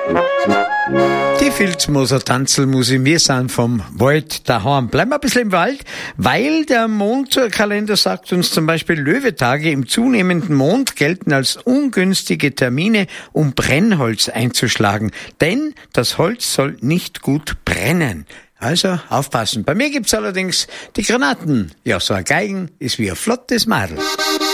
Die Filzmoser Tanzelmusik, wir sind vom Wald daheim. Bleiben wir ein bisschen im Wald, weil der Mondkalender sagt uns zum Beispiel, Löwetage im zunehmenden Mond gelten als ungünstige Termine, um Brennholz einzuschlagen. Denn das Holz soll nicht gut brennen. Also aufpassen. Bei mir gibt's allerdings die Granaten. Ja, so ein Geigen ist wie ein flottes Madel.